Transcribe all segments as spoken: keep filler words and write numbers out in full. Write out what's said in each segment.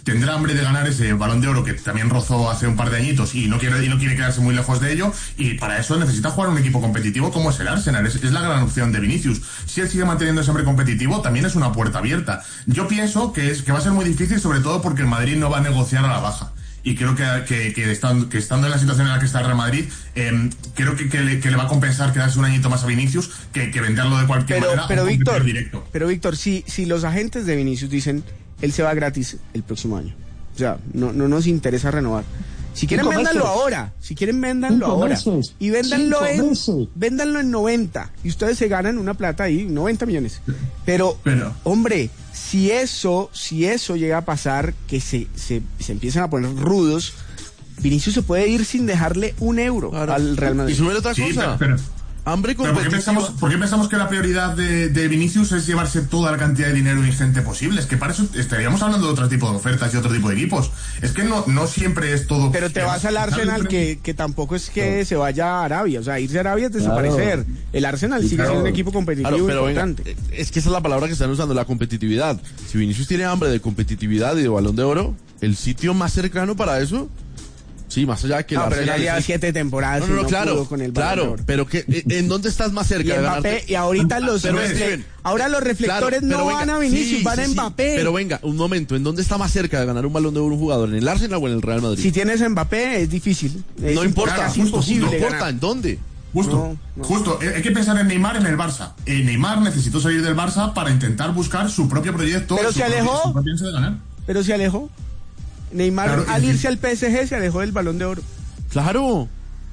tendrá hambre de ganar ese Balón de Oro que también rozó hace un par de añitos y no quiere y no quiere quedarse muy lejos de ello, y para eso necesita jugar un equipo competitivo como es el Arsenal. Es, es la gran opción de Vinicius. Si él sigue manteniendo ese hambre competitivo, también es una puerta abierta. Yo pienso que es que va a ser muy difícil, sobre todo porque el Madrid no va a negociar a la baja. Y creo que, que, que, estando, que estando en la situación en la que está el Real Madrid, eh, creo que, que, le, que le va a compensar quedarse un añito más a Vinicius que, que venderlo de cualquier pero, manera. Pero Víctor, directo. pero Víctor, si, si los agentes de Vinicius dicen, él se va gratis el próximo año, o sea, no, no nos interesa renovar. Si quieren, véndanlo ahora. Si quieren, véndanlo ahora. Meses, y véndanlo en, meses. véndanlo en noventa. Y ustedes se ganan una plata ahí, noventa millones. Pero, Pero, hombre, si eso, si eso llega a pasar, que se, se, se empiezan a poner rudos, Vinicius se puede ir sin dejarle un euro claro. al Real Madrid. Y sube otra cosa. Sí, pero, pero, hambre ¿Pero ¿por qué, pensamos, ¿Por qué pensamos que la prioridad de, de Vinicius es llevarse toda la cantidad de dinero ingente posible? Es que para eso estaríamos hablando de otro tipo de ofertas y otro tipo de equipos. Es que no, no siempre es todo... Pero te vas al Arsenal, que, que tampoco es que no. se vaya a Arabia. O sea, irse a Arabia es desaparecer. Claro. El Arsenal sigue claro. siendo un equipo competitivo claro, pero importante. Venga, es que esa es la palabra que están usando, la competitividad. Si Vinicius tiene hambre de competitividad y de Balón de Oro, el sitio más cercano para eso... Sí, más allá de que no, el pero Arsenal ya lleva es... siete temporadas no, no, no, y no claro, pudo con el claro, pero que ¿en dónde estás más cerca y de Mbappé, ganarte? Y ahorita los pero, refle- Steven, ahora los reflectores claro, no venga, van a Vinicius, sí, van a sí, Mbappé. Sí, pero venga, un momento, ¿en dónde está más cerca de ganar un Balón de Oro un jugador? ¿En el Arsenal o en el Real Madrid? Si tienes a Mbappé es difícil. Es no importa, casi justo, imposible. No importa, ¿en dónde? Justo, no, no. justo. Hay que pensar en Neymar en el Barça. Eh, Neymar necesitó salir del Barça para intentar buscar su propio proyecto. Pero se alejó. Propio, de ganar. Pero se alejó. Neymar claro, al irse al P S G se alejó del Balón de Oro. Claro.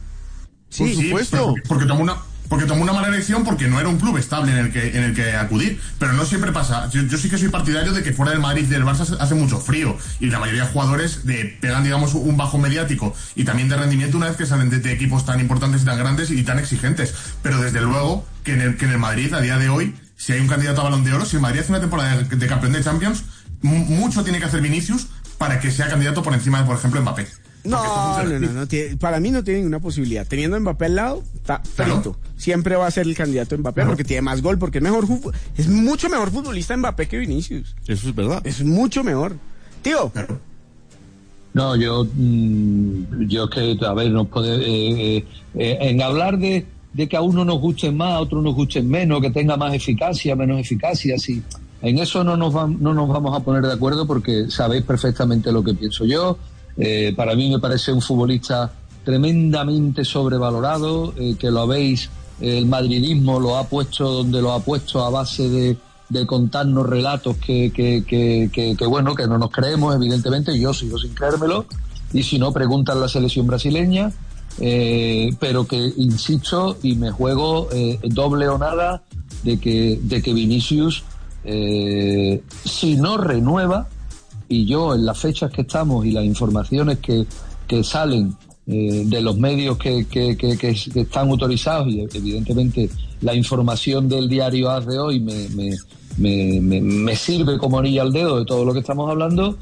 Sí, por supuesto. Sí, porque tomó una porque tomó una mala elección porque no era un club estable en el que en el que acudir, pero no siempre pasa. Yo, yo sí que soy partidario de que fuera del Madrid y del Barça hace mucho frío y la mayoría de jugadores de, pegan, digamos, un bajo mediático y también de rendimiento una vez que salen de, de equipos tan importantes y tan grandes y tan exigentes. Pero desde luego que en el que en el Madrid a día de hoy, si hay un candidato a Balón de Oro, si el Madrid hace una temporada de, de campeón de Champions, m- mucho tiene que hacer Vinicius para que sea candidato por encima de, por ejemplo, Mbappé. No, no, no, no tiene, para mí no tiene ninguna posibilidad. Teniendo a Mbappé al lado, está frito. Claro. Siempre va a ser el candidato Mbappé claro. porque tiene más gol, porque es mejor, es mucho mejor futbolista Mbappé que Vinicius. Eso es verdad. Es mucho mejor. Tío. Claro. No, yo, mmm, yo que, a ver, no puede, eh, eh, eh, en hablar de, de que a uno nos gusten más, a otro nos gusten menos, que tenga más eficacia, menos eficacia, sí. En eso no nos, va, no nos vamos a poner de acuerdo porque sabéis perfectamente lo que pienso yo. Eh, para mí me parece un futbolista tremendamente sobrevalorado, eh, que lo habéis, eh, el madridismo lo ha puesto donde lo ha puesto a base de, de contarnos relatos que, que, que, que, que, bueno, que no nos creemos, evidentemente, yo sigo sin creérmelo, y si no, preguntan a la selección brasileña, eh, pero que, insisto, y me juego eh, doble o nada de que, de que Vinicius, eh, si no renueva, y yo en las fechas que estamos y las informaciones que, que salen eh, de los medios que, que, que, que, que están autorizados y evidentemente la información del diario A S de hoy me, me, me, me, me sirve como anillo al dedo de todo lo que estamos hablando,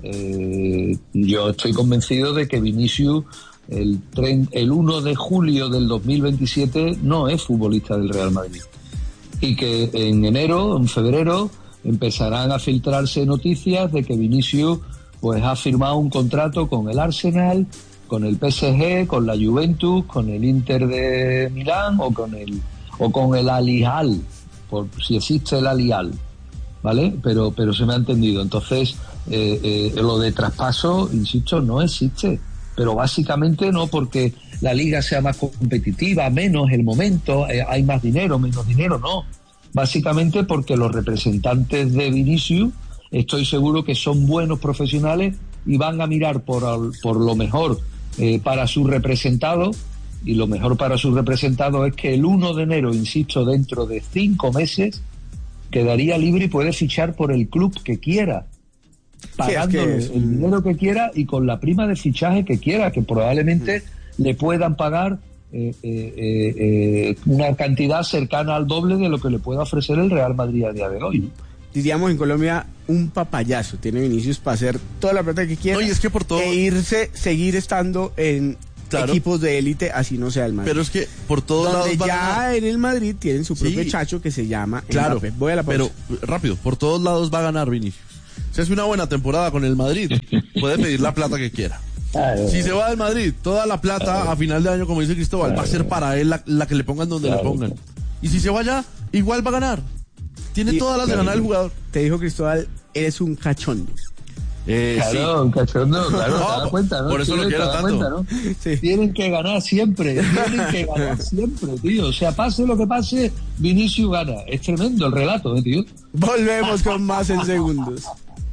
eh, yo estoy convencido de que Vinicius el, el uno de julio del dos mil veintisiete no es futbolista del Real Madrid y que en enero, en febrero empezarán a filtrarse noticias de que Vinicius pues ha firmado un contrato con el Arsenal, con el P S G, con la Juventus, con el Inter de Milán o con el o con el Al Hilal, por si existe el Al Hilal, ¿vale? Pero pero se me ha entendido. Entonces eh, eh, lo de traspaso, insisto, no existe, pero básicamente no porque la liga sea más competitiva, menos el momento, eh, hay más dinero, menos dinero, no. Básicamente porque los representantes de Vinicius estoy seguro que son buenos profesionales y van a mirar por, por lo mejor eh, para su representado, y lo mejor para su representado es que el uno de enero, insisto, dentro de cinco meses quedaría libre y puede fichar por el club que quiera, pagándole sí, es que... el dinero que quiera y con la prima de fichaje que quiera, que probablemente mm. le puedan pagar Eh, eh, eh, una cantidad cercana al doble de lo que le pueda ofrecer el Real Madrid a día de hoy. Diríamos en Colombia un papayazo tiene Vinicius para hacer toda la plata que quiera, no, y es que por todo... e irse, seguir estando en claro. equipos de élite, así no sea el Madrid. Pero es que por todos donde lados ya a... en el Madrid tienen su propio sí. chacho que se llama claro, Mbappé. Voy a la pausa. Pero rápido, por todos lados va a ganar Vinicius. si hace una buena temporada con el Madrid, puede pedir la plata que quiera. Si se va del Madrid, toda la plata a final de año, como dice Cristóbal, va a ser para él la, la que le pongan donde le pongan. Y si se vaya, igual va a ganar. Tiene y, todas las de ganar el jugador. Te dijo Cristóbal, eres un cachondo. Eh, claro, sí. un cachondo, claro, no, te das cuenta, ¿no? Por eso lo quiero tanto. Cuenta, ¿no? Sí. Tienen que ganar siempre, tienen que ganar siempre, tío. O sea, pase lo que pase, Vinicius gana. Es tremendo el relato, ¿eh, tío? Volvemos con más en segundos.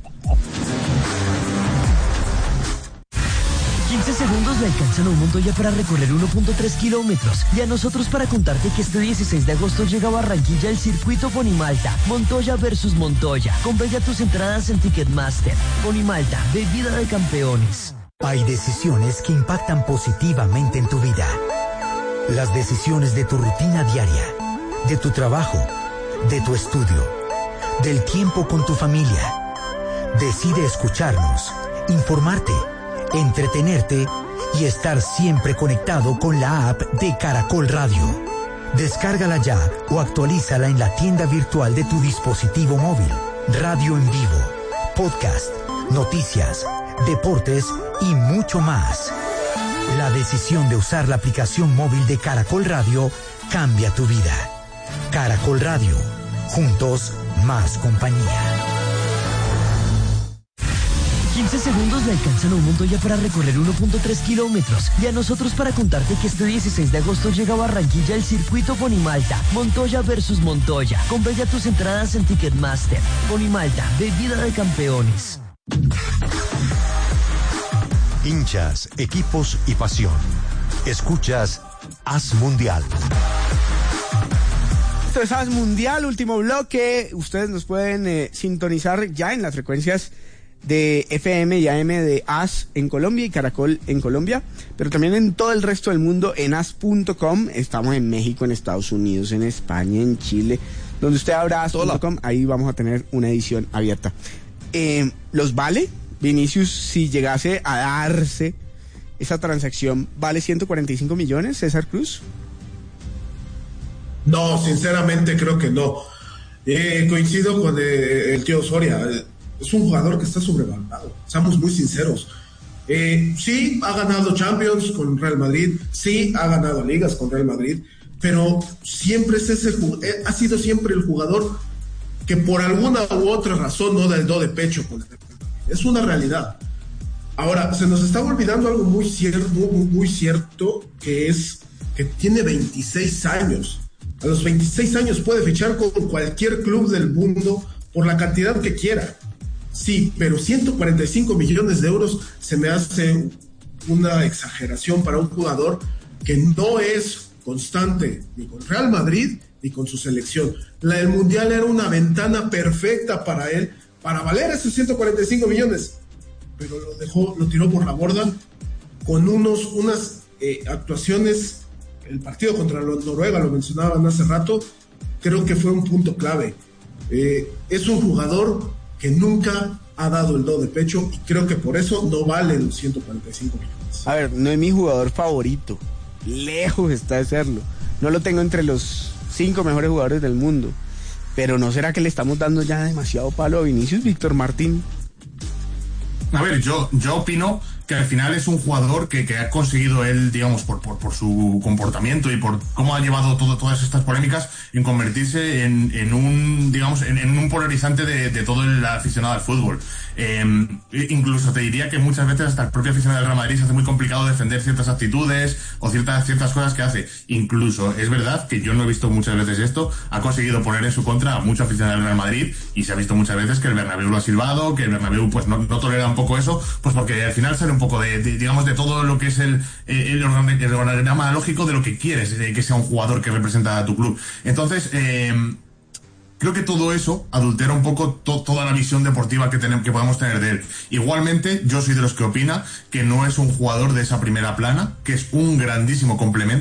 quince segundos le alcanzan a un Montoya para recorrer uno punto tres kilómetros y a nosotros para contarte que este dieciséis de agosto llega a Barranquilla el circuito Ponimalta, Montoya versus Montoya. Compra ya tus entradas en Ticketmaster. Ponimalta, bebida de campeones. Hay decisiones que impactan positivamente en tu vida. Las decisiones de tu rutina diaria, de tu trabajo, de tu estudio, del tiempo con tu familia. Decide escucharnos, informarte, entretenerte y estar siempre conectado con la app de Caracol Radio. Descárgala ya o actualízala en la tienda virtual de tu dispositivo móvil. Radio en vivo, podcast, noticias, deportes y mucho más. La decisión de usar la aplicación móvil de Caracol Radio cambia tu vida. Caracol Radio, juntos más compañía. quince segundos le alcanzan a un Montoya para recorrer uno punto tres kilómetros y a nosotros para contarte que este dieciséis de agosto llega a Barranquilla el circuito Ponimalta, Montoya versus Montoya. Compra ya tus entradas en Ticketmaster. Ponimalta, bebida de campeones. Hinchas, equipos y pasión. Escuchas Haz Mundial. Esto es Haz Mundial, último bloque. Ustedes nos pueden eh, sintonizar ya en las frecuencias de F M y A M de A S en Colombia y Caracol en Colombia, pero también en todo el resto del mundo en as punto com. Estamos en México, en Estados Unidos, en España, en Chile, donde usted abra as punto com, ahí vamos a tener una edición abierta. Eh, ¿Los vale? Vinicius, si llegase a darse esa transacción, ¿vale ciento cuarenta y cinco millones, César Cruz? No, sinceramente creo que no. Eh, coincido con eh, el tío Soria. Es un jugador que está sobrevalorado, seamos muy sinceros. Eh, sí, ha ganado Champions con Real Madrid, sí, ha ganado ligas con Real Madrid, pero siempre es ese, ha sido siempre el jugador que por alguna u otra razón no da el do de pecho con el Real Madrid. Es una realidad. Ahora, se nos está olvidando algo muy cierto, muy, muy cierto, que es que tiene veintiséis años. A los veintiséis años puede fichar con cualquier club del mundo por la cantidad que quiera. Sí, pero ciento cuarenta y cinco millones de euros se me hace una exageración para un jugador que no es constante ni con Real Madrid ni con su selección. La del Mundial era una ventana perfecta para él, para valer esos ciento cuarenta y cinco millones, pero lo dejó, lo tiró por la borda con unos, unas eh, actuaciones. El partido contra Noruega, lo mencionaban hace rato, creo que fue un punto clave. Eh, es un jugador que nunca ha dado el do de pecho y creo que por eso no vale los ciento cuarenta y cinco millones. A ver, no es mi jugador favorito, lejos está de serlo, no lo tengo entre los cinco mejores jugadores del mundo, pero ¿no será que le estamos dando ya demasiado palo a Vinicius, Víctor Martín? A ver, yo, yo opino que al final es un jugador que, que ha conseguido él, digamos, por, por, por su comportamiento y por cómo ha llevado todo, todas estas polémicas, en convertirse en, en un, digamos, en, en un polarizante de, de todo el aficionado al fútbol. Eh, incluso te diría que muchas veces hasta el propio aficionado del Real Madrid se hace muy complicado defender ciertas actitudes o ciertas, ciertas cosas que hace. Incluso es verdad que yo no he visto muchas veces esto, ha conseguido poner en su contra a muchos aficionados del Real Madrid y se ha visto muchas veces que el Bernabéu lo ha silbado, que el Bernabéu pues no, no tolera un poco eso, pues porque al final sale un poco de, de digamos, de todo lo que es el, el, el organigrama lógico de lo que quieres, de que sea un jugador que representa a tu club. Entonces, eh, creo que todo eso adultera un poco to, toda la visión deportiva que, tenemos, que podemos tener de él. Igualmente, yo soy de los que opina que no es un jugador de esa primera plana, que es un grandísimo complemento,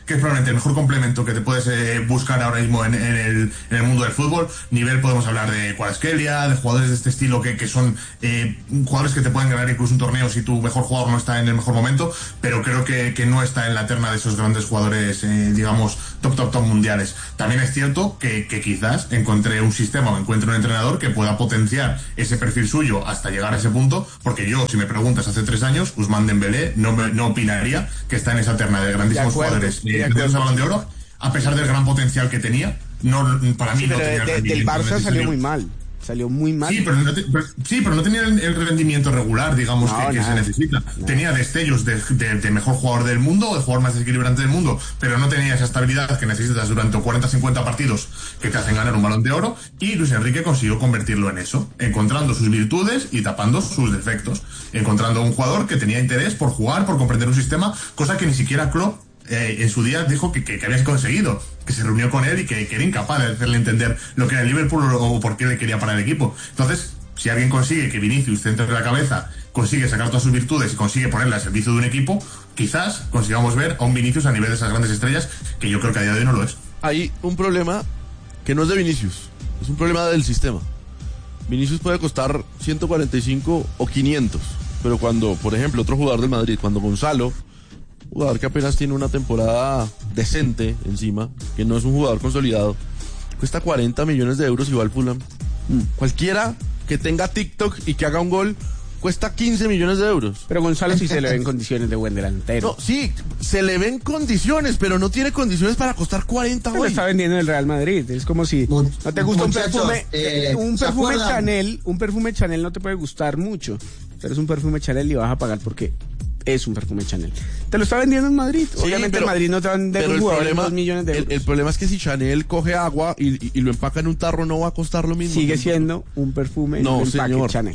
que es probablemente el mejor complemento que te puedes eh, buscar ahora mismo en, en, el, en el mundo del fútbol. Nivel, podemos hablar de Kvaratskhelia, de jugadores de este estilo que, que son eh, jugadores que te pueden ganar incluso un torneo si tu mejor jugador no está en el mejor momento, pero creo que, que no está en la terna de esos grandes jugadores, eh, digamos, top, top, top mundiales. También es cierto que, que quizás encontré un sistema o encuentre un entrenador que pueda potenciar ese perfil suyo hasta llegar a ese punto, porque yo, si me preguntas hace tres años, Ousmane Dembélé no, me, no opinaría que está en esa terna de grandísimos de jugadores de, de, de Balón de Oro, a pesar del gran potencial que tenía. No, para mí sí, no tenía de, el del Barça salió muy mal. Salió muy mal. Sí, pero no, te, pero, sí, pero no tenía el, el rendimiento regular, digamos, no, que, que se necesita. No. Tenía destellos de, de, de mejor jugador del mundo, de jugador más desequilibrante del mundo, pero no tenía esa estabilidad que necesitas durante cuarenta a cincuenta partidos que te hacen ganar un Balón de Oro, y Luis Enrique consiguió convertirlo en eso, encontrando sus virtudes y tapando sus defectos, encontrando un jugador que tenía interés por jugar, por comprender un sistema, cosa que ni siquiera Klopp Eh, en su día dijo que, que, que había conseguido, que se reunió con él y que, que era incapaz de hacerle entender lo que era el Liverpool o por qué le quería para el equipo. Entonces, si alguien consigue que Vinicius, centro de la cabeza, consigue sacar todas sus virtudes y consigue ponerle al servicio de un equipo, quizás consigamos ver a un Vinicius a nivel de esas grandes estrellas, que yo creo que a día de hoy no lo es. Hay un problema que no es de Vinicius, es un problema del sistema. Vinicius puede costar ciento cuarenta y cinco o quinientos, pero cuando, por ejemplo, otro jugador del Madrid, cuando Gonzalo, jugador que apenas tiene una temporada decente encima, que no es un jugador consolidado, cuesta cuarenta millones de euros y va al Fulham. Mm. Cualquiera que tenga TikTok y que haga un gol cuesta quince millones de euros. Pero Gonzalo sí se le ven condiciones de buen delantero. No, sí, se le ven condiciones, pero no tiene condiciones para costar cuarenta hoy. Lo está vendiendo en el Real Madrid. Es como si no te gusta un perfume, eh, un perfume Chanel, un perfume Chanel no te puede gustar mucho, pero es un perfume Chanel y vas a pagar porque es un perfume Chanel. Te lo está vendiendo en Madrid. Sí, obviamente pero, en Madrid no te van a vender un jugador de dos millones de euros. El, el problema es que si Chanel coge agua y, y, y lo empaca en un tarro, no va a costar lo mismo. Sigue siendo un perfume no, en señor. Chanel.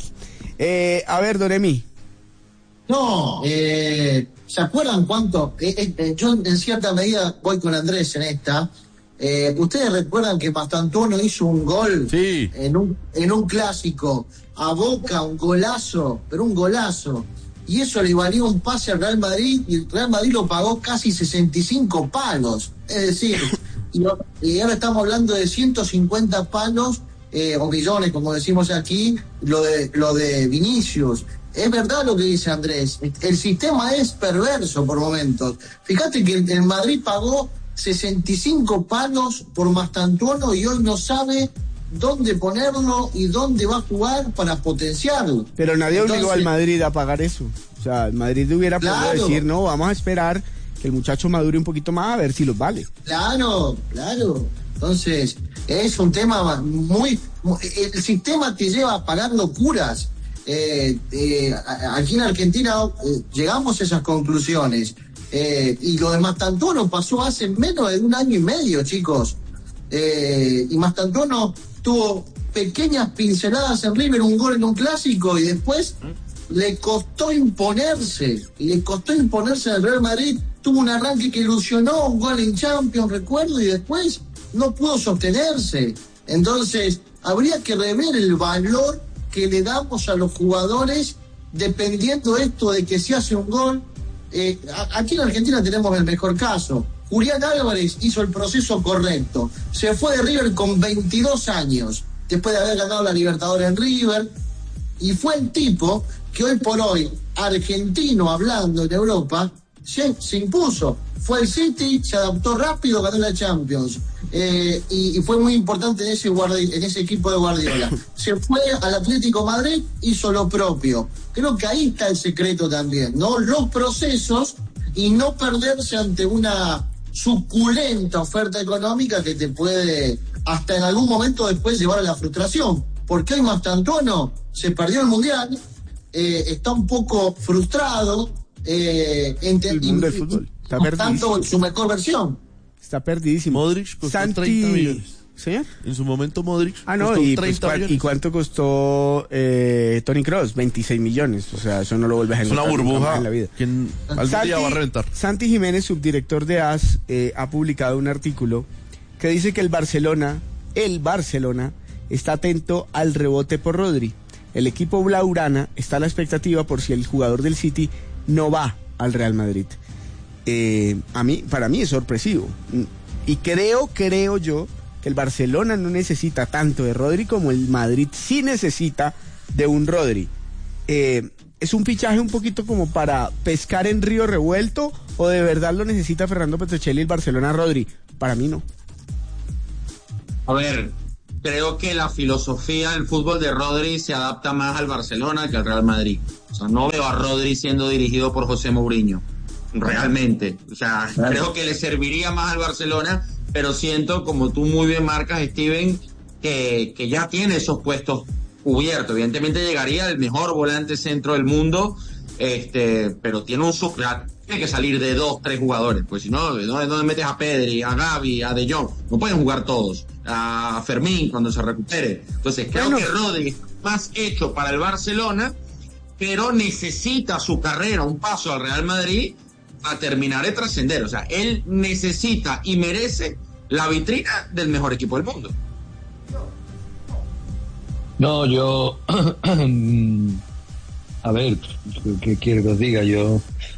Eh, a ver, Doremi. No, eh, ¿se acuerdan cuánto? Eh, eh, yo en cierta medida voy con Andrés en esta. Eh, ¿Ustedes recuerdan que Mastantuono hizo un gol sí. en, un, en un clásico? A Boca, un golazo, pero un golazo. Y eso le valió un pase al Real Madrid, y el Real Madrid lo pagó casi sesenta y cinco palos. Es decir, y, lo, y ahora estamos hablando de ciento cincuenta palos, eh, o millones, como decimos aquí, lo de, lo de Vinicius. Es verdad lo que dice Andrés, el sistema es perverso por momentos. Fíjate que el, el Madrid pagó sesenta y cinco palos por Mastantuono y hoy no sabe dónde ponerlo y dónde va a jugar para potenciarlo. Pero nadie Entonces, obligó al Madrid a pagar eso. O sea, el Madrid hubiera claro, podido decir, no, vamos a esperar que el muchacho madure un poquito más a ver si los vale. Claro, claro. Entonces, es un tema muy... muy el sistema te lleva a pagar locuras. Eh, eh, aquí en Argentina eh, llegamos a esas conclusiones. Eh, y lo de Mastantuono pasó hace menos de un año y medio, chicos. Eh, y Mastantuono tuvo pequeñas pinceladas en River, un gol en un clásico, y después le costó imponerse, y le costó imponerse en el Real Madrid. Tuvo un arranque que ilusionó, un gol en Champions, recuerdo, y después no pudo sostenerse. Entonces, habría que rever el valor que le damos a los jugadores dependiendo esto de que si hace un gol. Eh, aquí en Argentina tenemos el mejor caso. Julián Álvarez hizo el proceso correcto. Se fue de River con veintidós años, después de haber ganado la Libertadores en River, y fue el tipo que hoy por hoy, argentino hablando en Europa, se, se impuso. Fue el City, se adaptó rápido, ganó la Champions. Eh, y, y fue muy importante en ese, Guardi- en ese equipo de Guardiola. Se fue al Atlético Madrid, hizo lo propio. Creo que ahí está el secreto también, ¿no? Los procesos y no perderse ante una suculenta oferta económica que te puede hasta en algún momento después llevar a la frustración, porque hoy Mastantuono se perdió el Mundial, eh, está un poco frustrado, eh, ente- el mundo del fútbol está tanto en su mejor versión. Está perdidísimo. Modric costó Santi... treinta millones. ¿Sí? En su momento Modric ah, no, costó y, treinta pues, millones. ¿Y cuánto costó eh, Toni Kroos? veintiséis millones. O sea, eso no lo vuelves a encontrar. Es una burbuja en la vida. Que algún Santi, día va a reventar. Santi Jiménez, subdirector de A S, eh, ha publicado un artículo que dice que el Barcelona, el Barcelona, está atento al rebote por Rodri. El equipo blaugrana está a la expectativa por si el jugador del City no va al Real Madrid. eh, a mí, para mí es sorpresivo. Y creo, creo yo, que el Barcelona no necesita tanto de Rodri como el Madrid sí necesita de un Rodri. Eh, ¿Es un fichaje un poquito como para pescar en río revuelto o de verdad lo necesita Fernando Petrocelli y el Barcelona Rodri? Para mí no. A ver, creo que la filosofía del fútbol de Rodri se adapta más al Barcelona que al Real Madrid. O sea, no veo a Rodri siendo dirigido por José Mourinho, realmente. O sea, claro, creo que le serviría más al Barcelona, pero siento, como tú muy bien marcas, Steven, que, que ya tiene esos puestos cubierto. Evidentemente llegaría el mejor volante centro del mundo, este, pero tiene un super, tiene que salir de dos, tres jugadores, pues si no, ¿dónde, dónde metes a Pedri, a Gavi, a De Jong? No pueden jugar todos, a Fermín cuando se recupere. Entonces creo bueno. que Rodri es más hecho para el Barcelona, pero necesita su carrera, un paso al Real Madrid a terminar de trascender. O sea, él necesita y merece la vitrina del mejor equipo del mundo. No, yo, a ver, ¿qué quiero que os diga? Yo,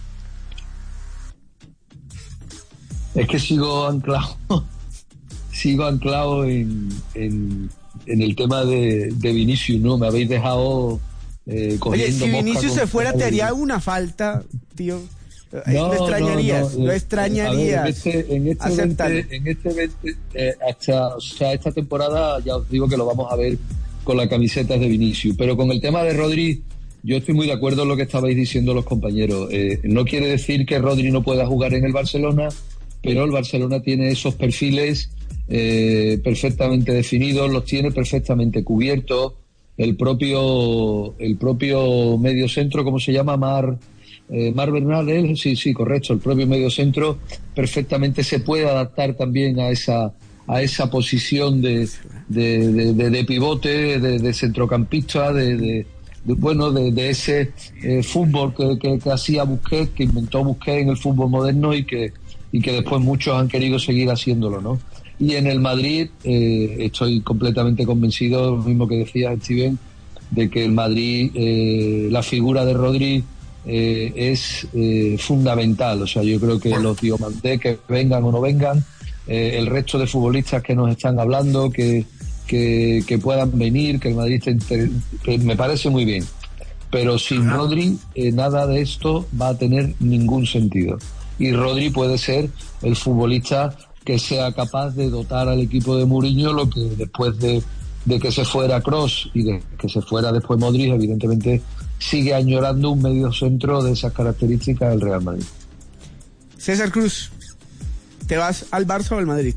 es que sigo anclado, sigo anclado en, en, en el tema de, de Vinicius, ¿no? Me habéis dejado eh, cogiendo. Oye, si Vinicius se fuera, te haría una falta, tío. No, lo extrañarías, no, no, lo extrañarías. Ver, en este, en este veinte, en este veinte eh, hasta, o sea, esta temporada ya os digo que lo vamos a ver con las camisetas de Vinicius, pero con el tema de Rodri, yo estoy muy de acuerdo en lo que estabais diciendo los compañeros. Eh, no quiere decir que Rodri no pueda jugar en el Barcelona, pero el Barcelona tiene esos perfiles eh, perfectamente definidos, los tiene perfectamente cubiertos. El propio, el propio mediocentro, ¿cómo se llama? Mar, eh, Mar Bernal, ¿eh? sí, sí, correcto. El propio mediocentro perfectamente se puede adaptar también a esa a esa posición de, de, de, de, de pivote, de, de centrocampista, de, de, de bueno, de, de ese eh, fútbol que, que, que hacía Busquets, que inventó Busquets en el fútbol moderno y que, y que después muchos han querido seguir haciéndolo, ¿no? Y en el Madrid eh, estoy completamente convencido, lo mismo que decía Steven, de que el Madrid, eh, la figura de Rodri eh, es eh, fundamental. O sea, yo creo que los Diomandé, que vengan o no vengan, Eh, el resto de futbolistas que nos están hablando, que, que, que puedan venir, que el Madrid esté inter... que me parece muy bien. Pero sin Ajá. Rodri, eh, nada de esto va a tener ningún sentido. Y Rodri puede ser el futbolista que sea capaz de dotar al equipo de Mourinho, lo que después de, de que se fuera Kroos y de que se fuera después Modric, evidentemente sigue añorando un medio centro de esas características del Real Madrid. César Cruz, ¿te vas al Barça o al Madrid?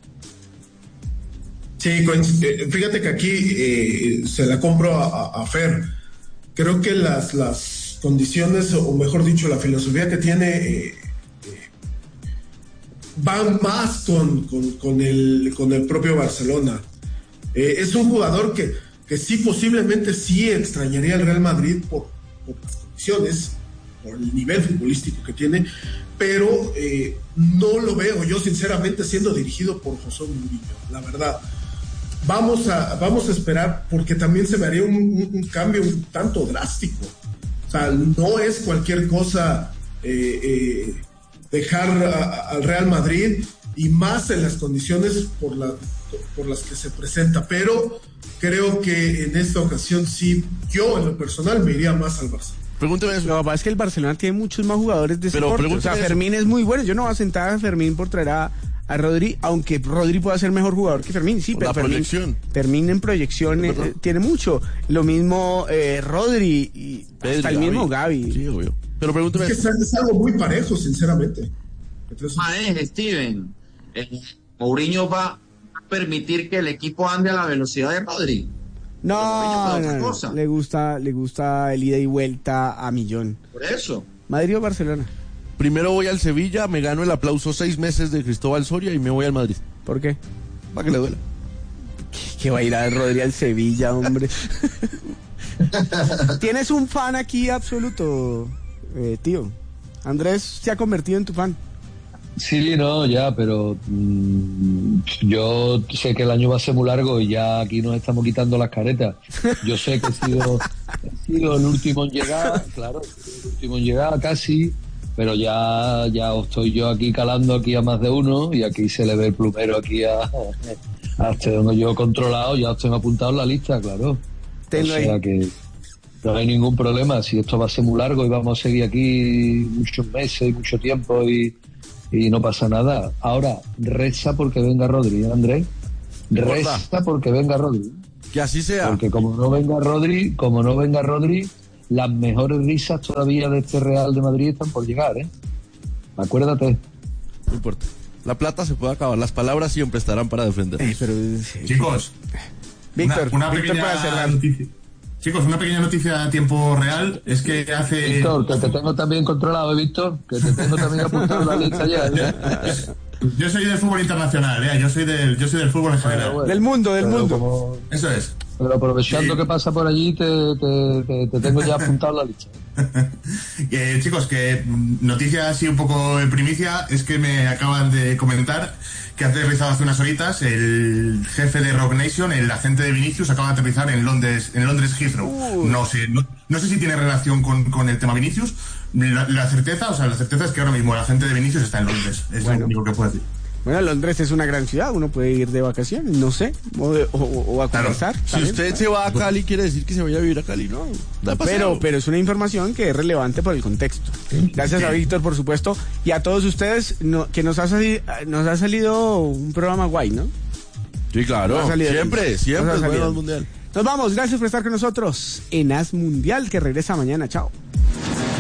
Sí, fíjate que aquí eh, se la compro a, a Fer. Creo que las, las condiciones, o mejor dicho, la filosofía que tiene eh, eh, van más con, con, con, el, con el propio Barcelona. Eh, es un jugador que, que sí, posiblemente sí extrañaría al Real Madrid por, por las condiciones, por el nivel futbolístico que tiene, pero eh, no lo veo yo sinceramente siendo dirigido por José Mourinho, la verdad. Vamos a, vamos a esperar, porque también se me haría un, un, un cambio un tanto drástico. O sea, no es cualquier cosa eh, eh, dejar a, al Real Madrid, y más en las condiciones por, la, por las que se presenta, pero creo que en esta ocasión sí, yo en lo personal me iría más al Barça. Pregúnteme eso. Lo que pasa es que el Barcelona tiene muchos más jugadores de ese corte. O sea, Fermín eso. Es muy bueno. Yo no voy a sentar a Fermín por traer a, a Rodri, aunque Rodri pueda ser mejor jugador que Fermín. Sí, por pero la Fermín, proyección. Fermín en proyección eh, tiene mucho. Lo mismo eh, Rodri y Pedri, hasta el Gavi. mismo Gavi. Sí, obvio. Pero pregúnteme es que es, es algo muy parejo, sinceramente. Entonces... Ah, es, Steven. Eh, Mourinho va a permitir que el equipo ande a la velocidad de Rodri. No, no, no, le gusta, le gusta el ida y vuelta a millón. Por eso. ¿Madrid o Barcelona? Primero voy al Sevilla, me gano el aplauso seis meses de Cristóbal Soria y me voy al Madrid. ¿Por qué? Para que le duela. Que va a ir a Rodri al Sevilla, hombre. ¿Tienes un fan aquí absoluto, eh, tío? Andrés se ha convertido en tu fan. Sí, no, ya, pero mmm, yo sé que el año va a ser muy largo y ya aquí nos estamos quitando las caretas. Yo sé que he sido, he sido el último en llegar, claro, el último en llegar casi, pero ya ya estoy yo aquí calando aquí a más de uno y aquí se le ve el plumero aquí a, a este donde yo he controlado, ya os tengo apuntado en la lista, claro. Tenlo o sea ahí. que no hay ningún problema, si esto va a ser muy largo y vamos a seguir aquí muchos meses, mucho tiempo y, y no pasa nada. Ahora, reza porque venga Rodri, ¿eh, Andrés? Reza porque venga Rodri. Que así sea. Porque como no venga Rodri, como no venga Rodri, las mejores risas todavía de este Real de Madrid están por llegar, ¿eh? Acuérdate. No importa. La plata se puede acabar, las palabras siempre estarán para defender. Eh, pero, Chicos, Víctor, una, una Víctor pequeña para cerrar. noticia. Chicos, una pequeña noticia a tiempo real es que hace... Víctor, que te tengo también controlado, ¿eh, Víctor? Que te tengo también apuntado en la lista ya, ¿eh? Yo soy del fútbol internacional, ¿eh? Yo soy del, yo soy del fútbol en general. Bueno, Del mundo, del pero mundo. como- Eso es. Pero aprovechando Sí. que pasa por allí, te, te, te, te tengo ya apuntado en la lista. Eh, chicos, que mm, noticia así un poco en primicia es que me acaban de comentar que ha aterrizado hace unas horitas el jefe de Rock Nation, el agente de Vinicius, acaba de aterrizar en Londres, en Londres Heathrow. Uy. No sé, no, no sé si tiene relación con, con el tema Vinicius. La, la certeza, o sea, la certeza es que ahora mismo el agente de Vinicius está en Londres. Es Bueno. lo único que puedo decir. Bueno, Londres es una gran ciudad, uno puede ir de vacaciones, no sé, o, de- o, o a Claro. conversar. Si también. usted se va a Cali, quiere decir que se vaya a vivir a Cali, ¿no? Da paseo. Pero, pero es una información que es relevante por el contexto. Gracias a Víctor, por supuesto, y a todos ustedes, no- que nos ha, sali- nos ha salido un programa guay, ¿no? Sí, claro. Nos ha salido Siempre, bien. siempre Nos ha es salido bueno el bien. mundial. Nos vamos, gracias por estar con nosotros en As Mundial, que regresa mañana, chao.